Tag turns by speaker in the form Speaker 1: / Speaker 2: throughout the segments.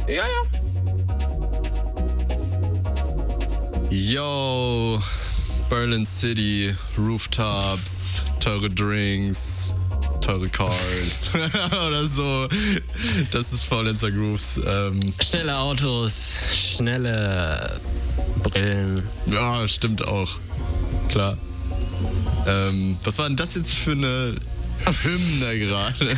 Speaker 1: Ja, ja.
Speaker 2: Yo, Berlin City, Rooftops, teure Drinks, teure Cars oder so. Das ist Faulenzer Grooves.
Speaker 1: Schnelle Autos, schnelle Brillen.
Speaker 2: Ja, stimmt auch. Klar. Was war denn das jetzt für eine Hymne gerade?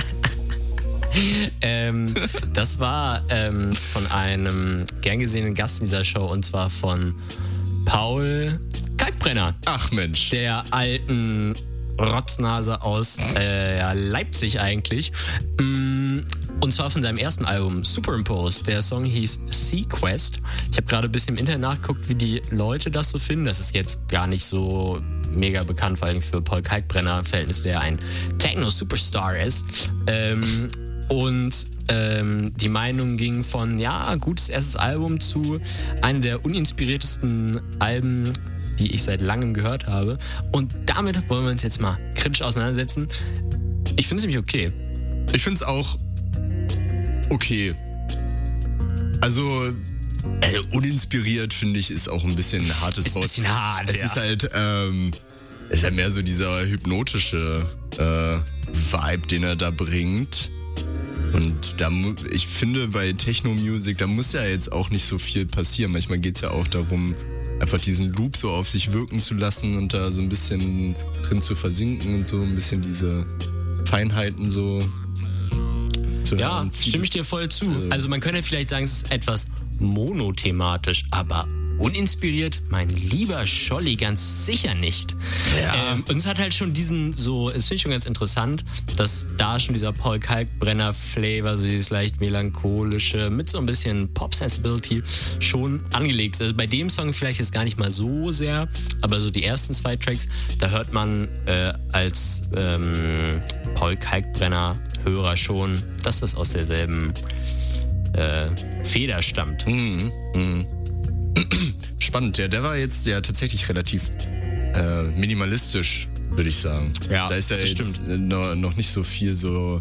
Speaker 1: Das war von einem gern gesehenen Gast in dieser Show, und zwar von Paul Kalkbrenner.
Speaker 2: Ach Mensch.
Speaker 1: Der alten Rotznase aus Leipzig eigentlich. Und zwar von seinem ersten Album, Superimposed. Der Song hieß Sequest. Ich habe gerade ein bisschen im Internet nachgeguckt, wie die Leute das so finden. Das ist jetzt gar nicht so mega bekannt, vor allem für Paul Kalkbrenner Verhältnis, der ein Techno-Superstar ist. Die Meinung ging von, ja, gutes erstes Album zu einem der uninspiriertesten Alben, die ich seit langem gehört habe. Und damit wollen wir uns jetzt mal kritisch auseinandersetzen. Ich finde es nämlich okay.
Speaker 2: Ich finde es auch okay. Also, uninspiriert, finde ich, ist auch ein bisschen ein hartes Wort.
Speaker 1: Ist ein bisschen hart,
Speaker 2: Es
Speaker 1: ja.
Speaker 2: ist halt mehr so dieser hypnotische Vibe, den er da bringt. Und ich finde, bei Techno-Music, da muss ja jetzt auch nicht so viel passieren. Manchmal geht es ja auch darum, einfach diesen Loop so auf sich wirken zu lassen und da so ein bisschen drin zu versinken und so ein bisschen diese Feinheiten so zu
Speaker 1: Ja,
Speaker 2: hören.
Speaker 1: stimme ich dir voll zu. Also man könnte vielleicht sagen, es ist etwas monothematisch, aber uninspiriert, mein lieber Scholli, ganz sicher nicht.
Speaker 2: Ja.
Speaker 1: Und es hat halt schon diesen so, es finde ich schon ganz interessant, dass da schon dieser Paul Kalkbrenner-Flavor, so dieses leicht melancholische, mit so ein bisschen Pop-Sensibility schon angelegt ist. Also bei dem Song vielleicht jetzt gar nicht mal so sehr, aber so die ersten 2 Tracks, da hört man als Paul Kalkbrenner-Hörer schon, dass das aus derselben Feder stammt.
Speaker 2: Spannend, ja, der war jetzt ja tatsächlich relativ minimalistisch, würde ich sagen.
Speaker 1: Ja,
Speaker 2: da ist ja
Speaker 1: das
Speaker 2: jetzt
Speaker 1: stimmt.
Speaker 2: noch nicht so viel so,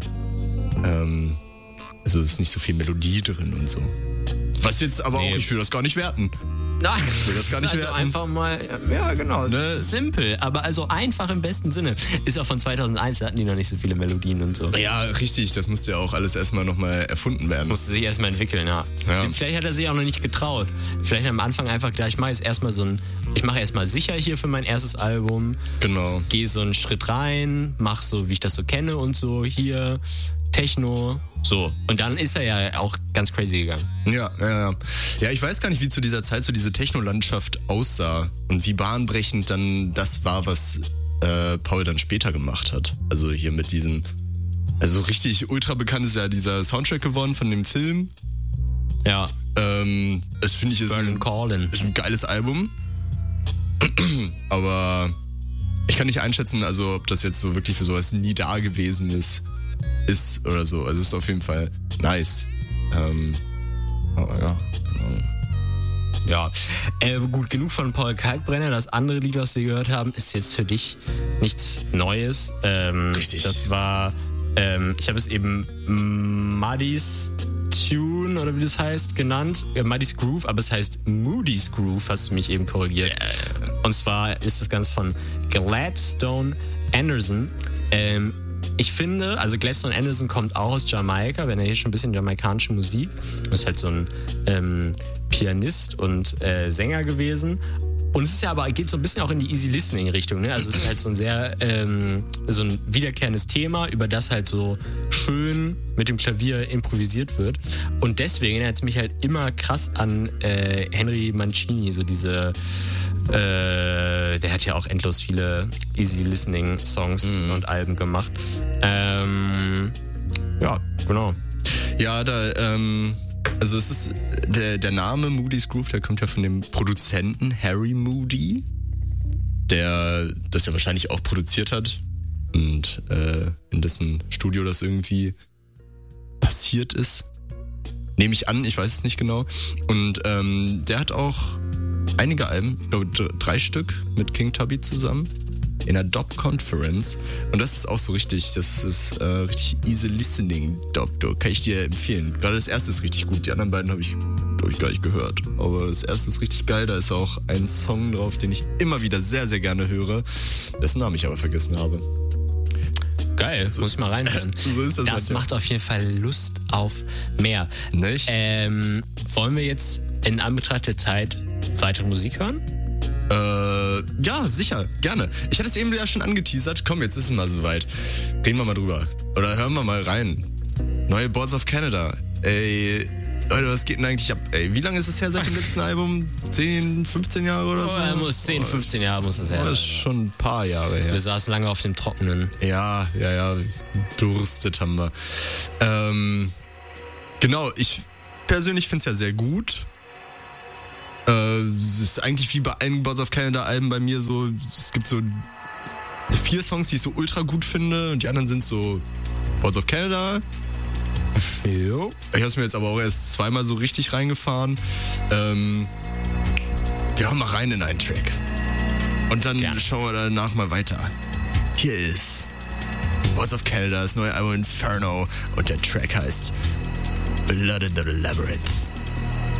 Speaker 2: also ist nicht so viel Melodie drin und so. Was jetzt aber auch, ich will das gar nicht werten.
Speaker 1: Nein,
Speaker 2: will das gar nicht
Speaker 1: also
Speaker 2: werten.
Speaker 1: einfach mal, ja genau,
Speaker 2: Ne?
Speaker 1: simpel, aber also einfach im besten Sinne. Ist auch von 2001, da hatten die noch nicht so viele Melodien und so.
Speaker 2: Ja, richtig, das musste ja auch alles erstmal nochmal erfunden werden.
Speaker 1: Musste sich erstmal entwickeln, ja. Vielleicht hat er sich auch noch nicht getraut. Vielleicht am Anfang einfach gleich, ich mache erstmal sicher hier für mein erstes Album.
Speaker 2: Genau.
Speaker 1: Gehe so einen Schritt rein, mach so, wie ich das so kenne und so, hier, Techno, so. Und dann ist er ja auch ganz crazy gegangen.
Speaker 2: Ja. Ja, ich weiß gar nicht, wie zu dieser Zeit so diese Techno-Landschaft aussah und wie bahnbrechend dann das war, was Paul dann später gemacht hat. Also hier mit diesem, also richtig ultra bekannt ist ja dieser Soundtrack geworden von dem Film.
Speaker 1: Ja.
Speaker 2: Das finde ich ist ein geiles Album. Aber ich kann nicht einschätzen, also ob das jetzt so wirklich für sowas nie da gewesen ist oder so. Also es ist auf jeden Fall nice. Aber ja.
Speaker 1: Ja, gut, genug von Paul Kalkbrenner. Das andere Lied, was wir gehört haben, ist jetzt für dich nichts Neues.
Speaker 2: Richtig.
Speaker 1: Das war, ich habe es eben Muddy's Tune, oder wie das heißt, genannt. Muddy's Groove, aber es heißt Moody's Groove, hast du mich eben korrigiert. Und zwar ist das Ganze von Gladstone Anderson. Ich finde, also Gladstone Anderson kommt auch aus Jamaika, wenn er hier schon ein bisschen jamaikanische Musik. Das ist halt so ein Pianist und Sänger gewesen. Und es ist ja aber, geht so ein bisschen auch in die Easy Listening Richtung, ne? Also es ist halt so ein sehr, so ein wiederkehrendes Thema, über das halt so schön mit dem Klavier improvisiert wird. Und deswegen erinnert es mich halt immer krass an Henry Mancini, so diese, der hat ja auch endlos viele Easy Listening Songs und Alben gemacht. Ja, genau.
Speaker 2: Ja, also es ist der Name Moody's Groove, der kommt ja von dem Produzenten Harry Moody, der das ja wahrscheinlich auch produziert hat und in dessen Studio das irgendwie passiert ist. Nehme ich an, ich weiß es nicht genau. Und der hat auch einige Alben, ich glaube 3 Stück mit King Tubby zusammen. in der Dub-Conference. Und das ist auch so richtig, das ist richtig easy listening Dub. Kann ich dir empfehlen. Gerade das erste ist richtig gut, die anderen beiden habe ich gar nicht gehört. Aber das erste ist richtig geil, da ist auch ein Song drauf, den ich immer wieder sehr, sehr gerne höre, dessen Namen ich aber vergessen habe.
Speaker 1: Geil, muss ich mal reinhören.
Speaker 2: So ist das
Speaker 1: Das macht auf jeden Fall Lust auf mehr.
Speaker 2: Nicht?
Speaker 1: Wollen wir jetzt in Anbetracht der Zeit weitere Musik hören?
Speaker 2: Ja, sicher, gerne. Ich hatte es eben ja schon angeteasert. Komm, jetzt ist es mal soweit. Reden wir mal drüber. Oder hören wir mal rein. Neue Boards of Canada. Ey, Leute, was geht denn eigentlich ab? Ey, wie lange ist es her seit dem letzten Album? 10, 15 Jahre oder so?
Speaker 1: 10, 15 Jahre muss das her.
Speaker 2: Das ist schon ein paar Jahre her.
Speaker 1: Wir saßen lange auf dem Trockenen.
Speaker 2: Ja. Durstet haben wir. Genau, ich persönlich finde es ja sehr gut. Es ist eigentlich wie bei allen Boards of Canada Alben bei mir so, es gibt so 4 Songs, die ich so ultra gut finde und die anderen sind so Boards of Canada.
Speaker 1: Jo.
Speaker 2: Ich habe es mir jetzt aber auch erst zweimal so richtig reingefahren. Wir hören mal rein in einen Track. Und dann schauen wir danach mal weiter. Hier ist Boards of Canada, das neue Album Inferno und der Track heißt Blood in the Labyrinth.